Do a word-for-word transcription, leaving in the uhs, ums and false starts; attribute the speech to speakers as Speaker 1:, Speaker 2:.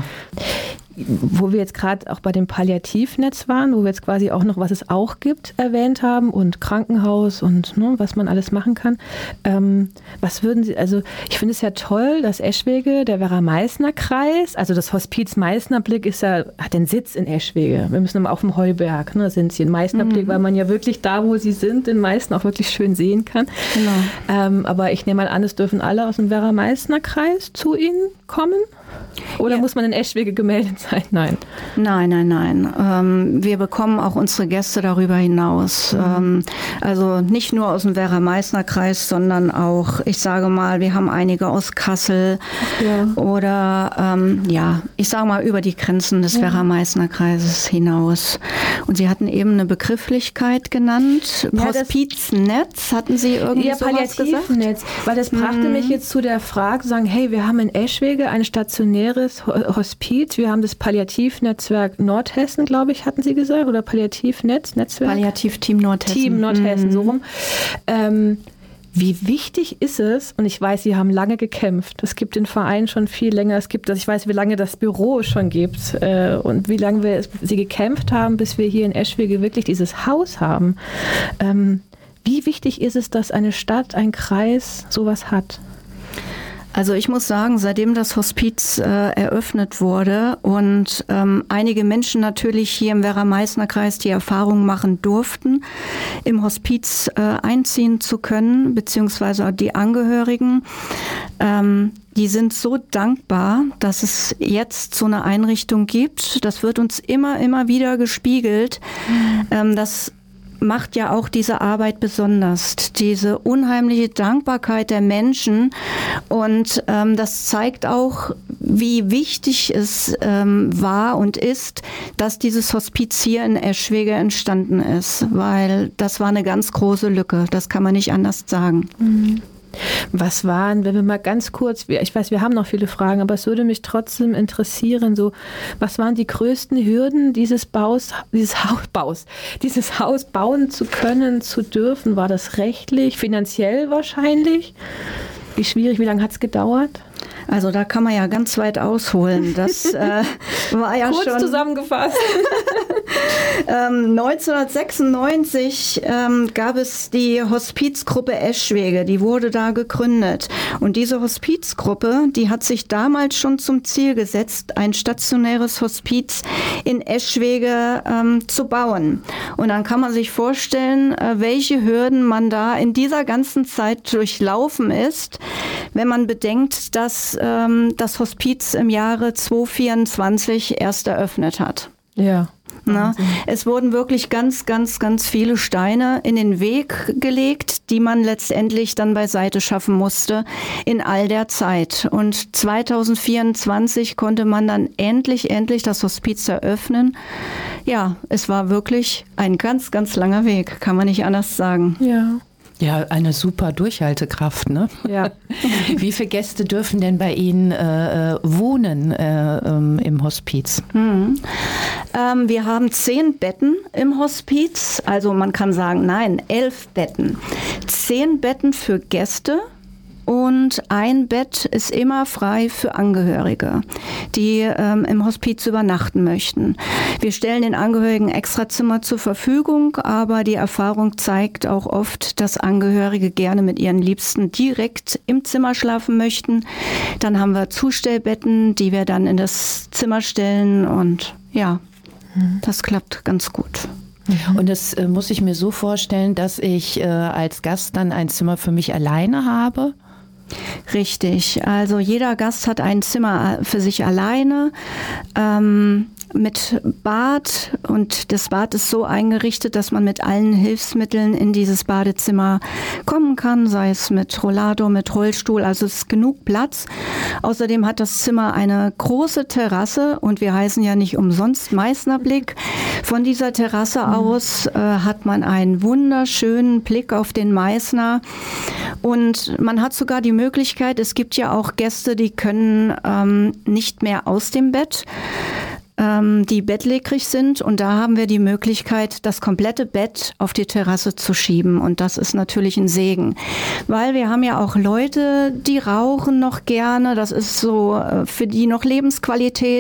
Speaker 1: Ja. Wo wir jetzt gerade auch bei dem Palliativnetz waren, wo wir jetzt quasi auch noch, was es auch gibt, erwähnt haben und Krankenhaus und ne, was man alles machen kann. Ähm, was würden Sie, also ich finde es ja toll, dass Eschwege, der Werra-Meißner-Kreis, also das Hospiz Meißnerblick ist ja, hat den Sitz in Eschwege. Wir müssen immer auf dem Heuberg, ne, sind Sie in Meißnerblick, mhm. weil man ja wirklich da, wo Sie sind, in Meißen auch wirklich schön sehen kann.
Speaker 2: Genau.
Speaker 1: Ähm, aber ich nehme mal an, es dürfen alle aus dem Werra-Meißner-Kreis zu Ihnen kommen? Oder ja. muss man in Eschwege gemeldet sein? Nein.
Speaker 2: Nein, nein, nein. Ähm, wir bekommen auch unsere Gäste darüber hinaus. Mhm. Ähm, also nicht nur aus dem Werra-Meißner-Kreis, sondern auch, ich sage mal, wir haben einige aus Kassel ja. oder ähm, ja, ich sage mal über die Grenzen des ja. Werra-Meißner-Kreises hinaus. Und Sie hatten eben eine Begrifflichkeit genannt. Ja, Hospiznetz, hatten Sie irgendwie
Speaker 1: ja,
Speaker 2: sowas gesagt?
Speaker 1: Palliativnetz, weil das brachte mhm. mich jetzt zu der Frage, sagen, hey, wir haben in Eschwege eine stationäres Hospiz. Wir haben das Palliativnetzwerk Nordhessen, glaube ich, hatten Sie gesagt, oder Palliativnetz, Netzwerk?
Speaker 2: Palliativteam Nordhessen.
Speaker 1: Team Nordhessen, mhm. so rum. Ähm, wie wichtig ist es, und ich weiß, Sie haben lange gekämpft, es gibt den Verein schon viel länger, es gibt, ich weiß, wie lange das Büro schon gibt äh, und wie lange wir, Sie gekämpft haben, bis wir hier in Eschwege wirklich dieses Haus haben. Ähm, wie wichtig ist es, dass eine Stadt, ein Kreis sowas hat?
Speaker 2: Also ich muss sagen, seitdem das Hospiz äh, eröffnet wurde und ähm, einige Menschen natürlich hier im Werra-Meißner-Kreis die Erfahrung machen durften, im Hospiz äh, einziehen zu können, beziehungsweise die Angehörigen, ähm, die sind so dankbar, dass es jetzt so eine Einrichtung gibt. Das wird uns immer, immer wieder gespiegelt, mhm. ähm, dass macht ja auch diese Arbeit besonders, diese unheimliche Dankbarkeit der Menschen und ähm, das zeigt auch, wie wichtig es ähm, war und ist, dass dieses Hospiz hier in Eschwege entstanden ist, weil das war eine ganz große Lücke, das kann man nicht anders sagen.
Speaker 1: Mhm. Was waren, wenn wir mal ganz kurz, ich weiß, wir haben noch viele Fragen, aber es würde mich trotzdem interessieren, so, was waren die größten Hürden dieses Baus, dieses Haus, Baus, dieses Haus bauen zu können, zu dürfen? War das rechtlich, finanziell wahrscheinlich? Wie schwierig, wie lange hat es gedauert?
Speaker 2: Also da kann man ja ganz weit ausholen. Das äh, war ja
Speaker 1: Kurz
Speaker 2: schon
Speaker 1: zusammengefasst.
Speaker 2: ähm, neunzehnhundertsechsundneunzig ähm, gab es die Hospizgruppe Eschwege, die wurde da gegründet. Und diese Hospizgruppe, die hat sich damals schon zum Ziel gesetzt, ein stationäres Hospiz in Eschwege ähm, zu bauen. Und dann kann man sich vorstellen, äh, welche Hürden man da in dieser ganzen Zeit durchlaufen ist, wenn man bedenkt, dass ähm, das Hospiz im Jahre zweitausendvierundzwanzig erst eröffnet hat.
Speaker 1: Ja.
Speaker 2: Na, es wurden wirklich ganz, ganz, ganz viele Steine in den Weg gelegt, die man letztendlich dann beiseite schaffen musste in all der Zeit. Und zweitausendvierundzwanzig konnte man dann endlich, endlich das Hospiz eröffnen. Ja, es war wirklich ein ganz, ganz langer Weg, kann man nicht anders sagen.
Speaker 1: Ja.
Speaker 3: Ja, eine super Durchhaltekraft, ne?
Speaker 1: Ja.
Speaker 3: Wie viele Gäste dürfen denn bei Ihnen äh, wohnen äh, ähm, im Hospiz?
Speaker 2: Hm. Ähm, wir haben zehn Betten im Hospiz, also man kann sagen, nein, elf Betten. Zehn Betten für Gäste. Und ein Bett ist immer frei für Angehörige, die ähm, im Hospiz übernachten möchten. Wir stellen den Angehörigen Extrazimmer zur Verfügung, aber die Erfahrung zeigt auch oft, dass Angehörige gerne mit ihren Liebsten direkt im Zimmer schlafen möchten. Dann haben wir Zustellbetten, die wir dann in das Zimmer stellen und ja, das klappt ganz gut.
Speaker 3: Und das äh, muss ich mir so vorstellen, dass ich äh, als Gast dann ein Zimmer für mich alleine habe?
Speaker 2: Richtig, also jeder Gast hat ein Zimmer für sich alleine ähm, mit Bad und das Bad ist so eingerichtet, dass man mit allen Hilfsmitteln in dieses Badezimmer kommen kann, sei es mit Rollator, mit Rollstuhl, also es ist genug Platz. Außerdem hat das Zimmer eine große Terrasse und wir heißen ja nicht umsonst Meißnerblick. Von dieser Terrasse mhm. aus äh, hat man einen wunderschönen Blick auf den Meißner und man hat sogar die Möglichkeit, es gibt ja auch Gäste, die können ähm, nicht mehr aus dem Bett, ähm, die bettlägerig sind und da haben wir die Möglichkeit, das komplette Bett auf die Terrasse zu schieben und das ist natürlich ein Segen, weil wir haben ja auch Leute, die rauchen noch gerne, das ist so äh, für die noch Lebensqualität